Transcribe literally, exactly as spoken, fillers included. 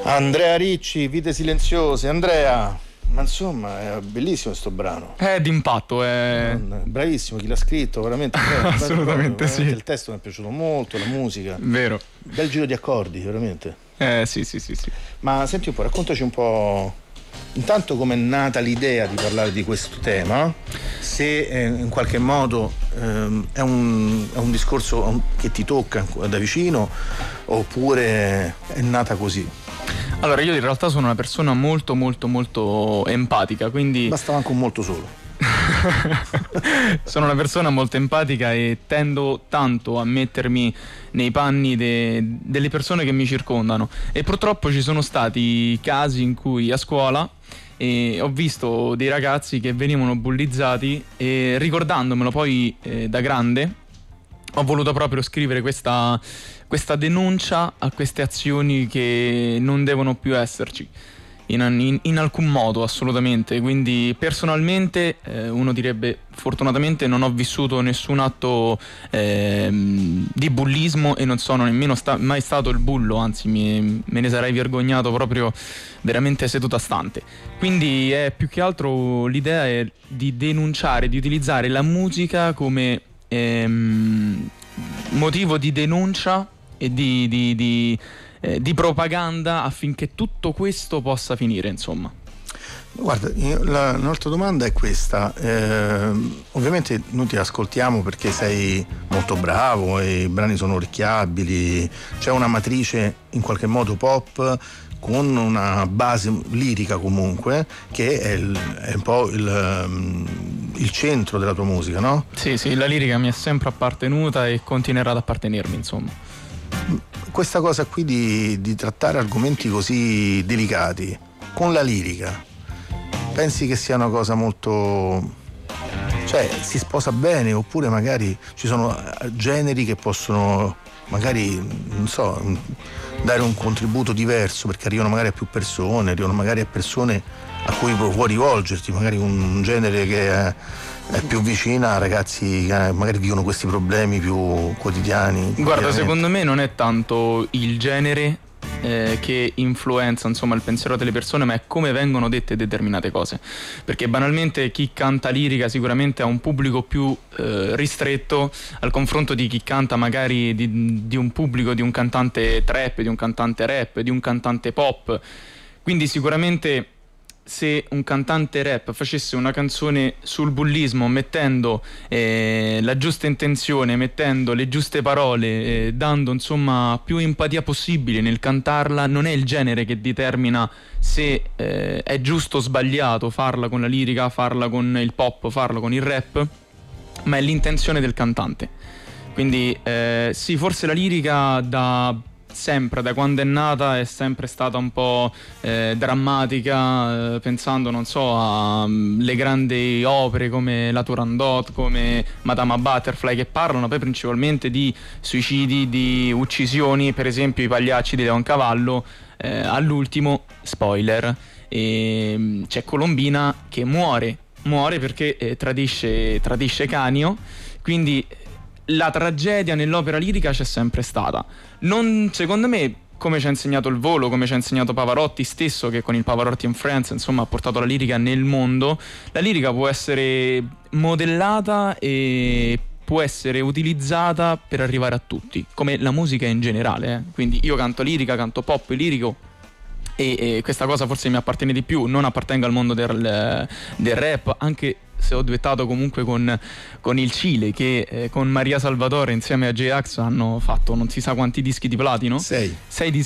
Andrea Ricci, Vite silenziose. Andrea, ma insomma è bellissimo sto brano. È d'impatto, è bravissimo chi l'ha scritto, veramente. Assolutamente veramente, sì. Il testo mi è piaciuto molto, la musica. Vero. Bel giro di accordi, veramente. Eh sì, sì, sì, sì. Ma senti un po', raccontaci un po'. Intanto com'è nata l'idea di parlare di questo tema, se eh, in qualche modo ehm, è, un, è un discorso che ti tocca da vicino oppure è nata così. Allora, io in realtà sono una persona molto molto molto empatica, quindi bastava anche un molto solo. Sono una persona molto empatica e tendo tanto a mettermi nei panni de- delle persone che mi circondano, e purtroppo ci sono stati casi in cui a scuola e ho visto dei ragazzi che venivano bullizzati, e ricordandomelo poi eh, da grande ho voluto proprio scrivere questa, questa denuncia a queste azioni che non devono più esserci in, in, in alcun modo, assolutamente. Quindi personalmente eh, uno direbbe fortunatamente non ho vissuto nessun atto eh, di bullismo e non sono nemmeno sta- mai stato il bullo, anzi mi, me ne sarei vergognato proprio veramente seduta stante. Quindi è più che altro l'idea è di denunciare, di utilizzare la musica come ehm, motivo di denuncia e di, di, di, eh, di propaganda affinché tutto questo possa finire, insomma. Guarda, io, la, un'altra domanda è questa. Eh, ovviamente noi ti ascoltiamo perché sei molto bravo e i brani sono orecchiabili, c'è una matrice in qualche modo pop con una base lirica comunque che è, il, è un po' il, il centro della tua musica, no? Sì, sì, la lirica mi è sempre appartenuta e continuerà ad appartenermi, insomma. Questa cosa qui di, di trattare argomenti così delicati con la lirica, pensi che sia una cosa molto, cioè si sposa bene, oppure magari ci sono generi che possono magari, non so, dare un contributo diverso perché arrivano magari a più persone, arrivano magari a persone a cui puoi rivolgerti, magari un genere che è, è più vicina a ragazzi che magari vivono questi problemi più quotidiani. Guarda, secondo me non è tanto il genere Eh, che influenza insomma il pensiero delle persone, ma è come vengono dette determinate cose, perché banalmente chi canta lirica sicuramente ha un pubblico più eh, ristretto al confronto di chi canta magari di, di un pubblico, di un cantante trap, di un cantante rap, di un cantante pop. Quindi sicuramente se un cantante rap facesse una canzone sul bullismo mettendo eh, la giusta intenzione, mettendo le giuste parole, eh, dando insomma più empatia possibile nel cantarla, non è il genere che determina se eh, è giusto o sbagliato farla con la lirica, farla con il pop, farla con il rap, ma è l'intenzione del cantante. Quindi eh, sì, forse la lirica da sempre, da quando è nata, è sempre stata un po' eh, drammatica, eh, pensando, non so, alle grandi opere come la Turandot, come Madama Butterfly, che parlano poi principalmente di suicidi, di uccisioni, per esempio i Pagliacci di Leoncavallo, eh, all'ultimo, spoiler, e, c'è Colombina che muore, muore perché eh, tradisce, tradisce Canio, quindi la tragedia nell'opera lirica c'è sempre stata. Non, secondo me, come ci ha insegnato il Volo, come ci ha insegnato Pavarotti stesso, che con il Pavarotti and Friends insomma ha portato la lirica nel mondo, la lirica può essere modellata e può essere utilizzata per arrivare a tutti, come la musica in generale, eh. Quindi io canto lirica, canto pop lirico, e, e questa cosa forse mi appartiene di più, non appartengo al mondo del, del rap, anche se ho duettato comunque con, con il Cile, che eh, con Maria Salvatore insieme a J-Ax hanno fatto non si sa quanti dischi di platino. Sei. Sei dischi